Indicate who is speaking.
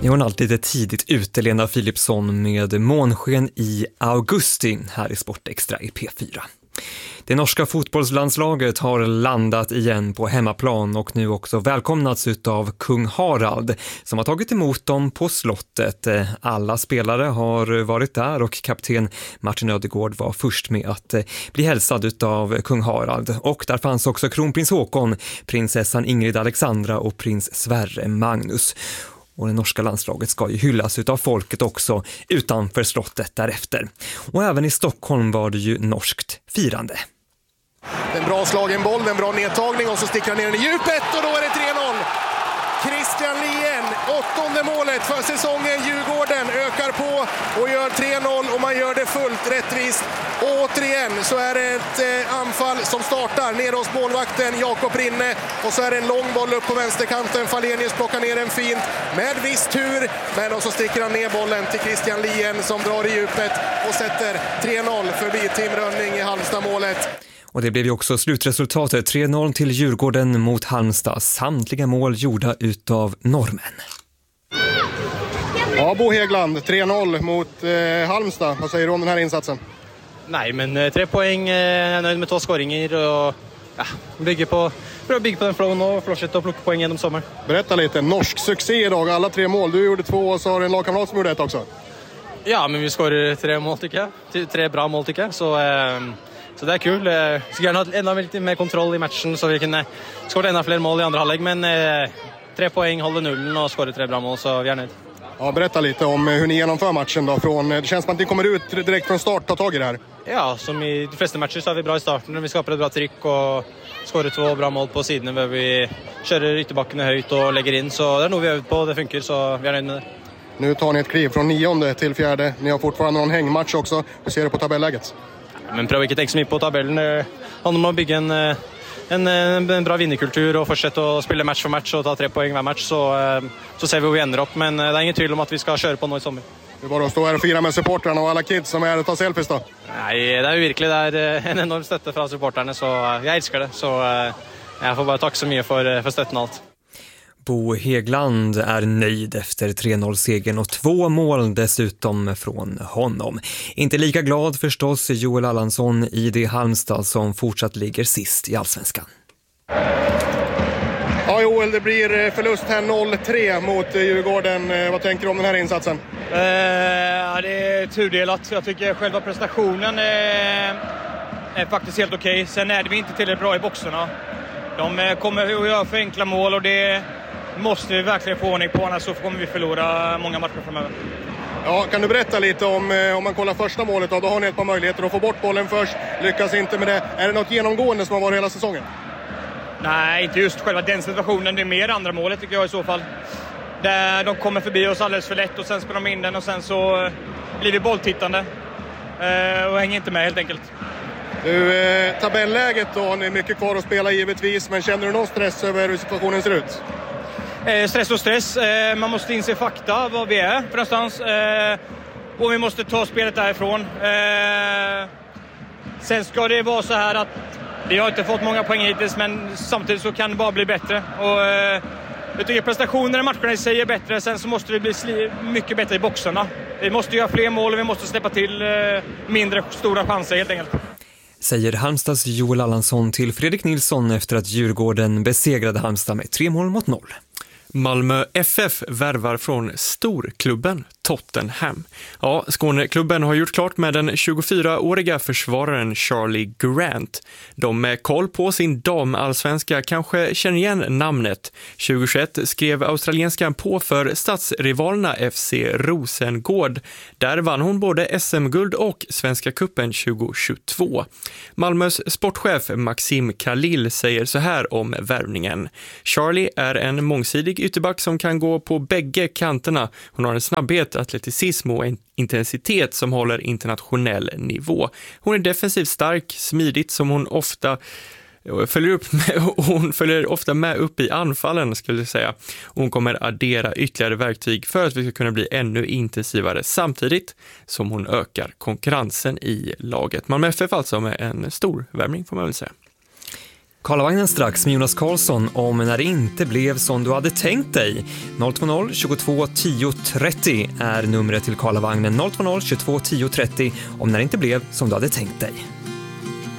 Speaker 1: Nu är hon alltid lite tidigt ute, Lena Philipsson, med månsken i augusti här i Sportextra i P4. Det norska fotbollslandslaget har landat igen på hemmaplan och nu också välkomnats utav kung Harald som har tagit emot dem på slottet. Alla spelare har varit där och kapten Martin Ödegård var först med att bli hälsad utav kung Harald. Och där fanns också kronprins Håkon, prinsessan Ingrid Alexandra och prins Sverre Magnus. Och det norska landslaget ska ju hyllas utav folket också utanför slottet därefter. Och även i Stockholm var det ju norskt firande.
Speaker 2: En bra slagen boll, en bra nedtagning och så sticker han ner den i djupet och då är det 3-0. Christian Lien, 8:e målet för säsongen. Djurgården ökar på och gör 3-0 och man gör det fullt rättvist. Och återigen så är det ett anfall som startar nere hos målvakten Jakob Rinne. Och så är det en lång boll upp på vänsterkanten. Falenius plockar ner den fint med viss tur. Men och så sticker han ner bollen till Christian Lien som drar i djupet och sätter 3-0 förbi Tim Rönning i Halmstad-målet.
Speaker 1: Och det blev ju också slutresultatet, 3-0 till Djurgården mot Halmstad. Samtliga mål gjorda utav norrmän.
Speaker 2: Ja, Bo Hägglund, 3-0 mot Halmstad. Vad säger du om den här insatsen?
Speaker 3: Nej, men 3 poäng, jag är nöjd med 2 skåringar och ja, bygger på den flowen och fortsätta att plocka poäng genom sommaren.
Speaker 2: Berätta lite, norsk succé idag, alla 3 mål. Du gjorde 2 och så har du en lagkamrat som gjorde 1 också.
Speaker 3: Ja, men vi skårar 3 mål tycker jag. 3 bra mål tycker jag, så det är kul. Jag skulle gärna ha ännu lite mer kontroll i matchen så vi kunde skåra ännu fler mål i andra halvlek. Men 3 poäng, håller nullen och skårar 3 bra mål så vi är nöjd.
Speaker 2: Ja, berätta lite om hur ni genomför matchen då. Det känns som att ni kommer ut direkt från start, ta tag i det här.
Speaker 3: Ja, som i de flesta matcher så är vi bra i starten. Vi skapar ett bra tryck och skårar 2 bra mål på sidan där vi kör ytterbacken högt och lägger in. Så det är nog vi övat på, det funkar så vi är nöjda med det.
Speaker 2: Nu tar ni ett kliv från 9:e till 4:e. Ni har fortfarande någon hängmatch också. Hur ser du på tabelläget?
Speaker 3: Men prøv ikke tenke så mye på tabellen. Det handler om å bygge en bra vinnerkultur og fortsette å spille match for match og ta 3 poäng hver match, så ser vi hvor vi ender opp. Men det er ingen tvil om at vi skal kjøre på nå i sommer.
Speaker 2: Det är bara att stå här och fira med supportrarna och alla kids som är här och ta selfies då.
Speaker 3: Nei, det er jo virkelig en enorm støtte fra supporterne, så jeg elsker det. Så jeg får bare takke så mye for støtten og alt.
Speaker 1: Bo Hägglund är nöjd efter 3-0-segern och 2 mål dessutom från honom. Inte lika glad förstås Joel Allansson i det Halmstad som fortsatt ligger sist i Allsvenskan.
Speaker 2: Ja Joel, det blir förlust här 0-3 mot Djurgården. Vad tänker du om den här insatsen?
Speaker 4: Det är tudelat. Jag tycker själva prestationen är faktiskt helt okej. Sen är vi inte tillräckligt bra i boxarna. De kommer att göra för enkla mål och det måste vi verkligen få ordning på, annars så kommer vi förlora många matcher framöver.
Speaker 2: Ja, kan du berätta lite om man kollar första målet då har ni ett par möjligheter att få bort bollen först, lyckas inte med det. Är det något genomgående som har varit hela säsongen?
Speaker 4: Nej, inte just själva den situationen, det är mer andra målet tycker jag i så fall. Där de kommer förbi oss alldeles för lätt och sen spelar de in den och sen så blir vi bolltittande och hänger inte med helt enkelt.
Speaker 2: Du, tabelläget då, har ni mycket kvar att spela givetvis, men känner du någon stress över hur situationen ser ut?
Speaker 4: Stress och stress. Man måste inse fakta, vad vi är för någonstans. Och vi måste ta spelet därifrån. Sen ska det vara så här att vi har inte fått många poäng hittills, men samtidigt så kan det bara bli bättre. Och jag tycker prestationen i matcherna i sig är bättre. Sen så måste vi bli mycket bättre i boxarna. Vi måste göra fler mål och vi måste släppa till mindre stora chanser helt enkelt.
Speaker 1: Säger Halmstads Joel Allansson till Fredrik Nilsson efter att Djurgården besegrade Halmstad med 3-0.
Speaker 5: Malmö FF värvar från storklubben Tottenham. Ja, Skåneklubben har gjort klart med den 24-åriga försvararen Charlie Grant. De med koll på sin damallsvenska kanske känner igen namnet. 2021 skrev australienskan på för stadsrivalerna FC Rosengård. Där vann hon både SM-guld och Svenska cupen 2022. Malmös sportchef Maxim Khalil säger så här om värvningen. Charlie är en mångsidig ytterback som kan gå på bägge kanterna. Hon har en snabbhet, atleticism och en intensitet som håller internationell nivå. Hon är defensivt stark, smidigt som hon ofta följer ofta med upp i anfallen skulle jag säga. Hon kommer addera ytterligare verktyg för att vi ska kunna bli ännu intensivare samtidigt som hon ökar konkurrensen i laget. Malmö FF alltså med en stor värvning får man väl säga.
Speaker 1: Karlavagnen strax med Jonas Karlsson om när det inte blev som du hade tänkt dig. 020 22 10 30 är numret till Karlavagnen. 020 22 10 30 om när det inte blev som du hade tänkt dig.